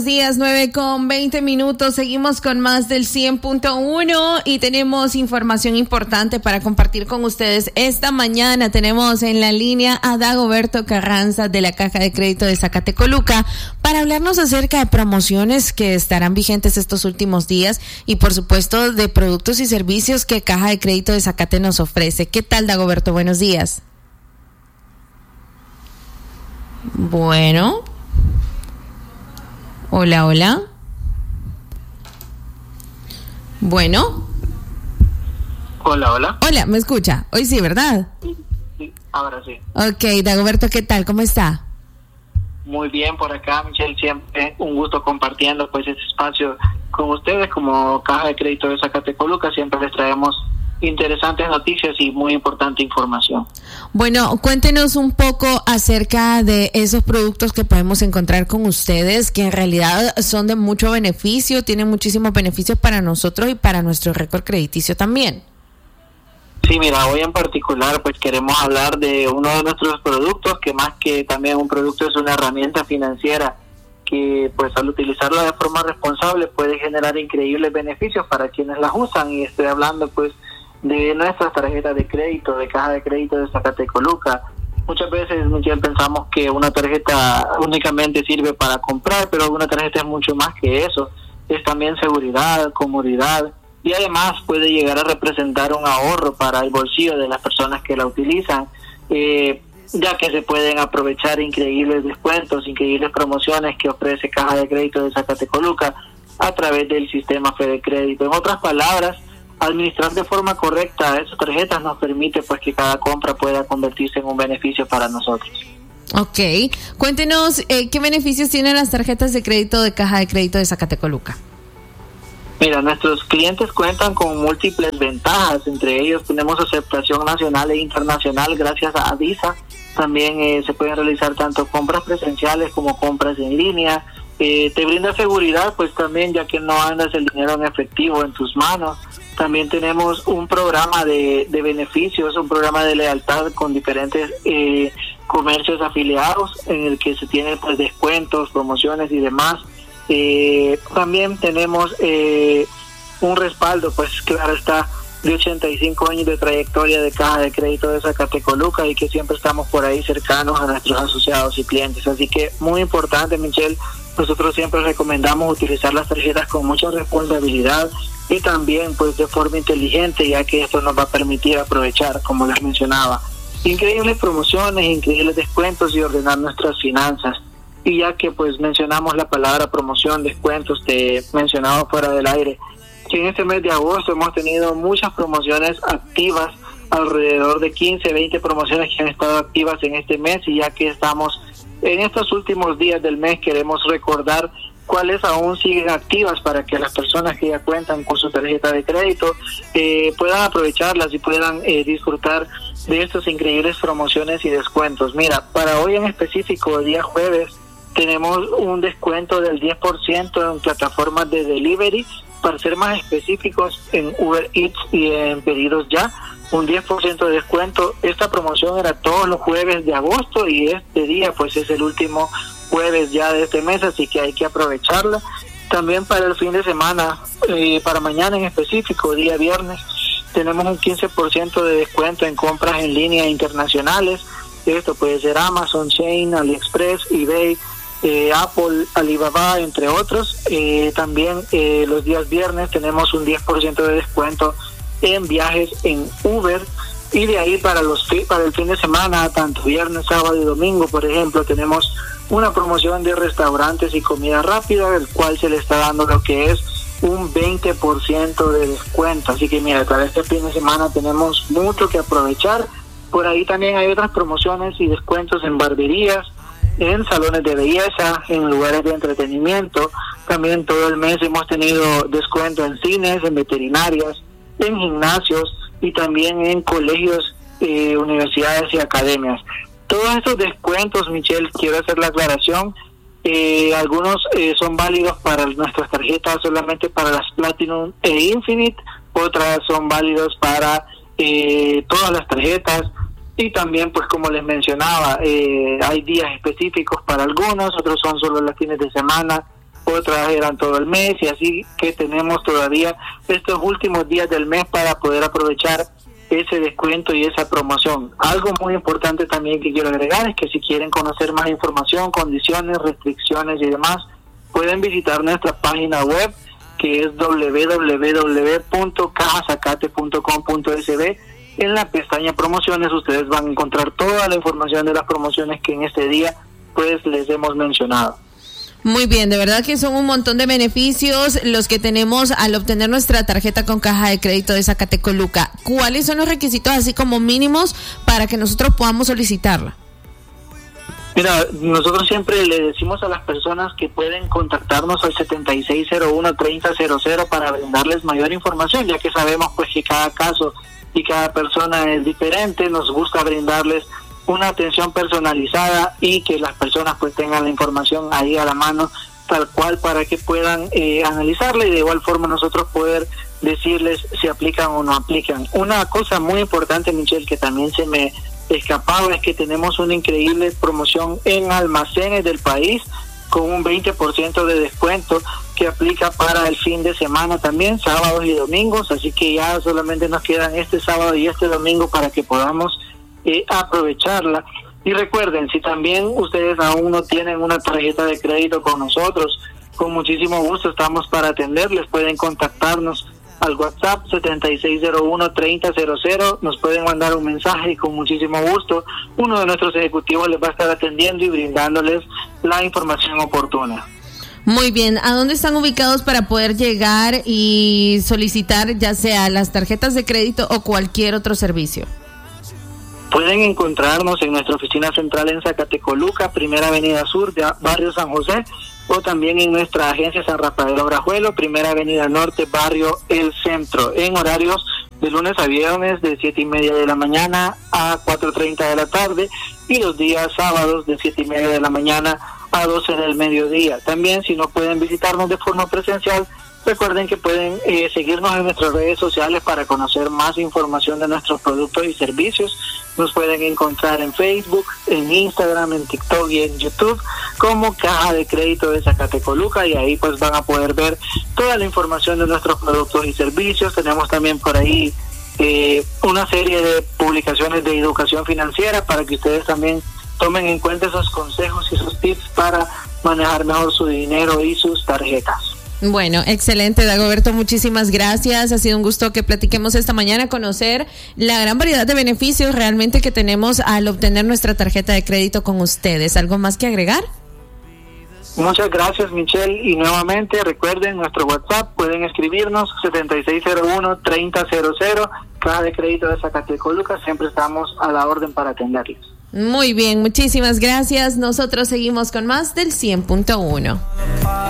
Días 9:20. Seguimos con más del 100.1 y tenemos información importante para compartir con ustedes. Esta mañana tenemos en la línea a Dagoberto Carranza de la Caja de Crédito de Zacatecoluca para hablarnos acerca de promociones que estarán vigentes estos últimos días y por supuesto de productos y servicios que Caja de Crédito de Zacate nos ofrece. ¿Qué tal, Dagoberto? Buenos días. Bueno. Hola, hola. Bueno. Hola, hola. Hola, ¿me escucha? Hoy sí, ¿verdad? Sí, ahora sí. Ok, Dagoberto, ¿qué tal? ¿Cómo está? Muy bien por acá, Michelle, siempre un gusto compartiendo pues este espacio con ustedes como Caja de Crédito de Zacatecoluca. Siempre les traemos interesantes noticias y muy importante información. Bueno, cuéntenos un poco acerca de esos productos que podemos encontrar con ustedes, que en realidad son de mucho beneficio, tienen muchísimos beneficios para nosotros y para nuestro récord crediticio también. Sí, mira, hoy en particular pues queremos hablar de uno de nuestros productos, que más que también un producto es una herramienta financiera que pues al utilizarla de forma responsable puede generar increíbles beneficios para quienes las usan, y estoy hablando pues de nuestras tarjetas de crédito, de Caja de Crédito de Zacatecoluca. Muchas veces, Michelle, pensamos que una tarjeta únicamente sirve para comprar, pero una tarjeta es mucho más que eso. Es también seguridad, comodidad, y además puede llegar a representar un ahorro para el bolsillo de las personas que la utilizan, ya que se pueden aprovechar increíbles descuentos, increíbles promociones que ofrece Caja de Crédito de Zacatecoluca a través del sistema FedeCrédito. En otras palabras, administrar de forma correcta esas tarjetas nos permite pues que cada compra pueda convertirse en un beneficio para nosotros. Ok, cuéntenos qué beneficios tienen las tarjetas de crédito de Caja de Crédito de Zacatecoluca. Mira, nuestros clientes cuentan con múltiples ventajas, entre ellos tenemos aceptación nacional e internacional gracias a Visa. También se pueden realizar tanto compras presenciales como compras en línea. Te brinda seguridad pues también, ya que no andas el dinero en efectivo en tus manos. También tenemos un programa de beneficios, un programa de lealtad con diferentes comercios afiliados en el que se tienen pues descuentos, promociones y demás. También tenemos un respaldo, pues claro está, de 85 años de trayectoria de Caja de Crédito de Zacatecoluca, y que siempre estamos por ahí cercanos a nuestros asociados y clientes. Así que muy importante, Michelle, nosotros siempre recomendamos utilizar las tarjetas con mucha responsabilidad y también pues de forma inteligente, ya que esto nos va a permitir aprovechar, como les mencionaba, increíbles promociones, increíbles descuentos y ordenar nuestras finanzas. Y ya que pues mencionamos la palabra promoción, descuentos, te mencionaba fuera del aire que en este mes de agosto hemos tenido muchas promociones activas, alrededor de 15, 20 promociones que han estado activas en este mes, y ya que estamos en estos últimos días del mes queremos recordar cuáles aún siguen activas para que las personas que ya cuentan con su tarjeta de crédito puedan aprovecharlas y puedan disfrutar de estas increíbles promociones y descuentos. Mira, para hoy en específico, el día jueves, tenemos un descuento del 10% en plataformas de delivery, para ser más específicos en Uber Eats y en Pedidos Ya, un 10% de descuento. Esta promoción era todos los jueves de agosto y este día pues es el último jueves ya de este mes, así que hay que aprovecharla. También para el fin de semana, para mañana en específico, día viernes, tenemos un 15% de descuento en compras en línea internacionales. Esto puede ser Amazon, Shein, AliExpress, eBay, Apple, Alibaba, entre otros. También los días viernes tenemos un 10% de descuento en viajes en Uber, y de ahí para el fin de semana, tanto viernes, sábado y domingo, por ejemplo, tenemos una promoción de restaurantes y comida rápida, el cual se le está dando lo que es un 20% de descuento. Así que mira, para este fin de semana tenemos mucho que aprovechar. Por ahí también hay otras promociones y descuentos en barberías, en salones de belleza, en lugares de entretenimiento. También todo el mes hemos tenido descuento en cines, en veterinarias, en gimnasios y también en colegios, universidades y academias. Todos estos descuentos, Michelle, quiero hacer la aclaración, algunos son válidos para nuestras tarjetas solamente para las Platinum e Infinite, otras son válidos para todas las tarjetas. Y también, pues como les mencionaba, hay días específicos para algunos, otros son solo los fines de semana. otras eran todo el mes, y así que tenemos todavía estos últimos días del mes para poder aprovechar ese descuento y esa promoción. Algo muy importante también que quiero agregar es que si quieren conocer más información, condiciones, restricciones y demás, pueden visitar nuestra página web, que es www.cajazacate.com.sb. En la pestaña promociones ustedes van a encontrar toda la información de las promociones que en este día pues les hemos mencionado. Muy bien, de verdad que son un montón de beneficios los que tenemos al obtener nuestra tarjeta con caja de crédito de Zacatecoluca. ¿Cuáles son los requisitos así como mínimos para que nosotros podamos solicitarla? Mira, nosotros siempre le decimos a las personas que pueden contactarnos al 7601-3000 para brindarles mayor información, ya que sabemos pues que cada caso y cada persona es diferente. Nos gusta brindarles una atención personalizada y que las personas pues tengan la información ahí a la mano tal cual para que puedan analizarla, y de igual forma nosotros poder decirles si aplican o no aplican. Una cosa muy importante, Michelle, que también se me escapaba, es que tenemos una increíble promoción en almacenes del país con un 20% de descuento que aplica para el fin de semana también, sábados y domingos, así que ya solamente nos quedan este sábado y este domingo para que podamos aprovecharla. Y recuerden, si también ustedes aún no tienen una tarjeta de crédito con nosotros, con muchísimo gusto estamos para atenderles. Pueden contactarnos al WhatsApp 7601-3000, nos pueden mandar un mensaje y con muchísimo gusto uno de nuestros ejecutivos les va a estar atendiendo y brindándoles la información oportuna. Muy bien, ¿a dónde están ubicados para poder llegar y solicitar ya sea las tarjetas de crédito o cualquier otro servicio? Pueden encontrarnos en nuestra oficina central en Zacatecoluca, Primera Avenida Sur, de Barrio San José, o también en nuestra agencia San Rafael Obrajuelo, Primera Avenida Norte, Barrio El Centro, en horarios de lunes a viernes de 7:30 de la mañana a 4:30 de la tarde, y los días sábados de 7:30 de la mañana a 12 del mediodía. También, si no pueden visitarnos de forma presencial, recuerden que pueden seguirnos en nuestras redes sociales para conocer más información de nuestros productos y servicios. Nos pueden encontrar en Facebook, en Instagram, en TikTok y en YouTube como Caja de Crédito de Zacatecoluca, y ahí pues van a poder ver toda la información de nuestros productos y servicios. Tenemos también por ahí una serie de publicaciones de educación financiera para que ustedes también tomen en cuenta esos consejos y esos tips para manejar mejor su dinero y sus tarjetas. Bueno, excelente, Dagoberto, muchísimas gracias. Ha sido un gusto que platiquemos esta mañana, conocer la gran variedad de beneficios realmente que tenemos al obtener nuestra tarjeta de crédito con ustedes. ¿Algo más que agregar? Muchas gracias, Michelle, y nuevamente recuerden nuestro WhatsApp, pueden escribirnos 7601-3000, Caja de Crédito de Zacatecoluca, siempre estamos a la orden para atenderles. Muy bien, muchísimas gracias. Nosotros seguimos con más del 100.1.